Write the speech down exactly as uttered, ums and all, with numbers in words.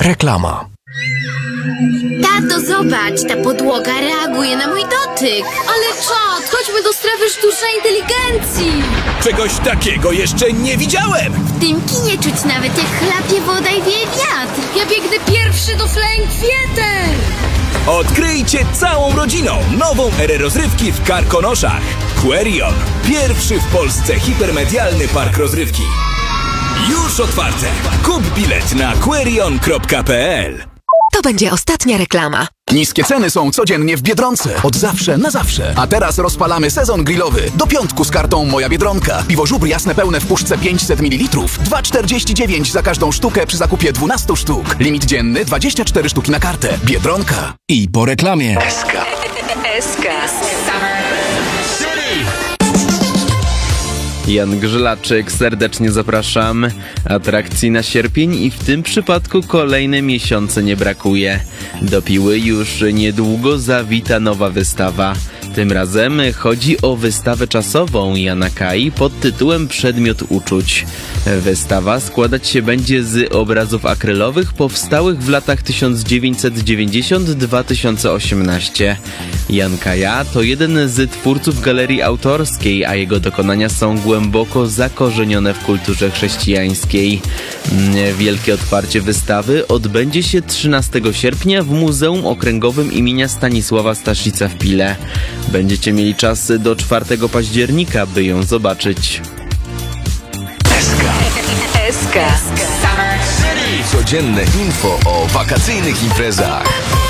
Reklama. Tato, zobacz, ta podłoga reaguje na mój dotyk. Ale czad, chodźmy do strefy sztucznej inteligencji. Czegoś takiego jeszcze nie widziałem! W tym kinie czuć nawet jak chlapie woda i wieje wiatr. Ja biegnę pierwszy do Flying Theater. Odkryjcie całą rodziną nową erę rozrywki w Karkonoszach. Querion. Pierwszy w Polsce hipermedialny park rozrywki. Już otwarte. Kup bilet na querion kropka p l. To będzie ostatnia reklama. Niskie ceny są codziennie w Biedronce. Od zawsze na zawsze. A teraz rozpalamy sezon grillowy. Do piątku z kartą Moja Biedronka. Piwo żubr jasne pełne w puszce pięćset mililitrów. dwa czterdzieści dziewięć za każdą sztukę przy zakupie dwunastu sztuk. Limit dzienny dwadzieścia cztery sztuki na kartę. Biedronka. I po reklamie. S K. S K. Jan Grzelaczyk, serdecznie zapraszam. Atrakcji na sierpień i w tym przypadku kolejne miesiące nie brakuje. Do Piły już niedługo zawita nowa wystawa. Tym razem chodzi o wystawę czasową Jana Kai pod tytułem Przedmiot uczuć. Wystawa składać się będzie z obrazów akrylowych powstałych w latach tysiąc dziewięćset dziewięćdziesiąt do dwa tysiące osiemnastego. Jan Kaja to jeden z twórców galerii autorskiej, a jego dokonania są głęboko zakorzenione w kulturze chrześcijańskiej. Wielkie otwarcie wystawy odbędzie się trzynastego sierpnia w Muzeum Okręgowym imienia Stanisława Staszica w Pile. Będziecie mieli czas do czwartego października, by ją zobaczyć. S K. S K. Codzienne info o wakacyjnych imprezach.